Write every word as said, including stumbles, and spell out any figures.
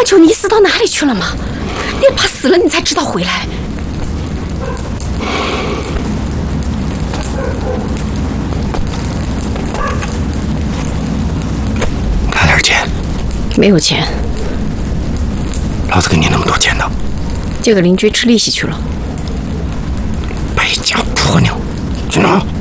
求你死到哪里去了吗？你怕死了你才知道回来。 拿点钱。 没有钱。 老子给你那么多钱的。 借给邻居吃利息去了。 败家婆娘，去哪？